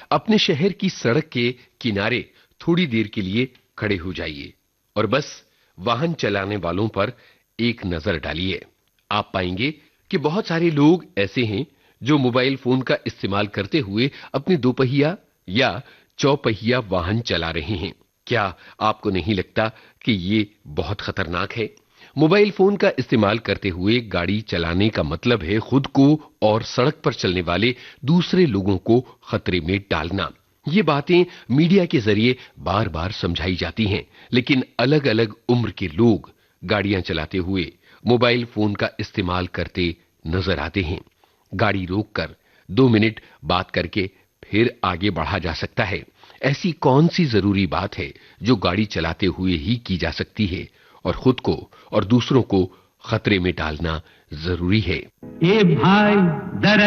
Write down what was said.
अपने शहर की सड़क के किनारे थोड़ी देर के लिए खड़े हो जाइए और बस वाहन चलाने वालों पर एक नजर डालिए। आप पाएंगे कि बहुत सारे लोग ऐसे हैं जो मोबाइल फोन का इस्तेमाल करते हुए अपने दोपहिया या चौपहिया वाहन चला रहे हैं। क्या आपको नहीं लगता कि ये बहुत खतरनाक है? मोबाइल फोन का इस्तेमाल करते हुए गाड़ी चलाने का मतलब है खुद को और सड़क पर चलने वाले दूसरे लोगों को खतरे में डालना। ये बातें मीडिया के जरिए बार बार समझाई जाती हैं, लेकिन अलग अलग उम्र के लोग गाड़ियां चलाते हुए मोबाइल फोन का इस्तेमाल करते नजर आते हैं। गाड़ी रोककर 2 मिनट बात करके फिर आगे बढ़ा जा सकता है। ऐसी कौन सी जरूरी बात है जो गाड़ी चलाते हुए ही की जा सकती है और खुद को और दूसरों को खतरे में डालना जरूरी है? ए भाई,